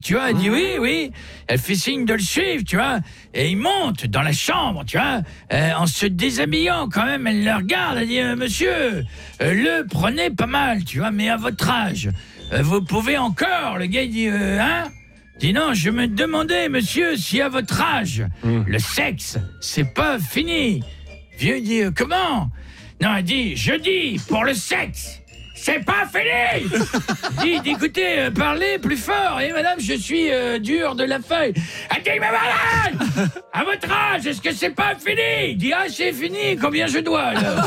Tu vois, elle dit oui. Elle fait signe de le suivre, tu vois. Et il monte dans la chambre, tu vois. En se déshabillant, quand même, elle le regarde. Elle dit, monsieur, le prenez pas mal, tu vois, mais à votre âge, vous pouvez encore. Le gars, il dit, hein? Il dit, non, je me demandais, monsieur, si à votre âge, le sexe, c'est pas fini. Vieux, il dit, comment? Non, elle dit, je dis, pour le sexe. C'est pas fini. Dit, écoutez, parlez plus fort. Et madame, je suis dur de la feuille. Elle dit, mais malade, à votre âge, est-ce que c'est pas fini? Dit, ah, c'est fini, combien je dois alors?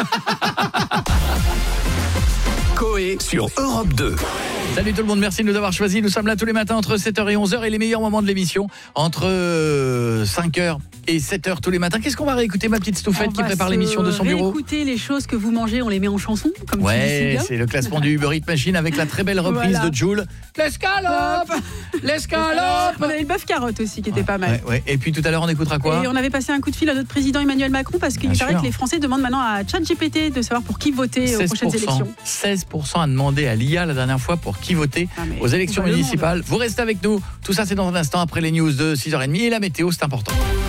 Coé sur Europe 2. Salut tout le monde, merci de nous avoir choisis. Nous sommes là tous les matins entre 7h et 11h et les meilleurs moments de l'émission entre 5h et 7h tous les matins. Qu'est-ce qu'on va réécouter, ma petite Stouffette qui prépare l'émission de son bureau? Écoutez les choses que vous mangez, on les met en chanson comme tu dis si bien. C'est le classement du Uber Eats Machine avec la très belle reprise de Jul. L'escalope. On avait le bœuf carotte aussi qui était pas mal. Ouais. Et puis tout à l'heure on écoutera quoi? Et on avait passé un coup de fil à notre président Emmanuel Macron parce qu'il paraît que les Français demandent maintenant à ChatGPT de savoir pour qui voter aux prochaines élections. 16% a demandé à l'IA la dernière fois pour qui voter aux élections municipales. Vous restez avec nous. Tout ça c'est dans un instant après les news de 6h30 et la météo, c'est important.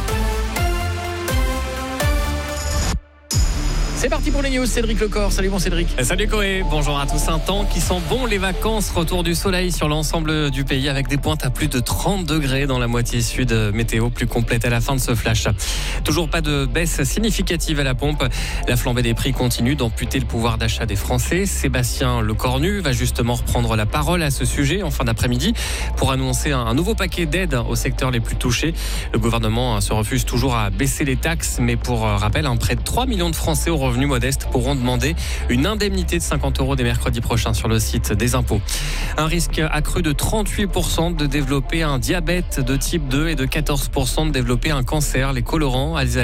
C'est parti pour les news, Cédric Lecor. Salut mon Cédric. Salut Coé, bonjour à tous. Un temps qui sent bon les vacances, retour du soleil sur l'ensemble du pays avec des pointes à plus de 30 degrés dans la moitié sud. Météo plus complète à la fin de ce flash. Toujours pas de baisse significative à la pompe. La flambée des prix continue d'amputer le pouvoir d'achat des Français. Sébastien Lecornu va justement reprendre la parole à ce sujet en fin d'après-midi pour annoncer un nouveau paquet d'aides aux secteurs les plus touchés. Le gouvernement se refuse toujours à baisser les taxes, mais pour rappel, près de 3 millions de Français au revenu modestes pourront demander une indemnité de 50 € dès mercredi prochain sur le site des impôts. Un risque accru de 38% de développer un diabète de type 2 et de 14% de développer un cancer. Les colorants